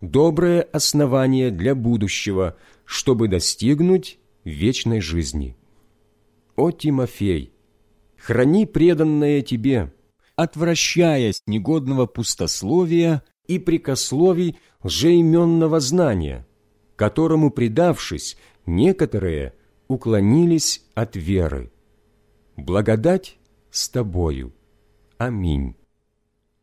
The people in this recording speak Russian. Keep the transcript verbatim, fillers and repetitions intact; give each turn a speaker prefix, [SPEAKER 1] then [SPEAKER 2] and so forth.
[SPEAKER 1] доброе основание для будущего, чтобы достигнуть вечной жизни. О Тимофей, храни преданное тебе, отвращаясь негодного пустословия и прикословий лжеименного знания, которому, предавшись, некоторые уклонились от веры. Благодать с тобою. Аминь.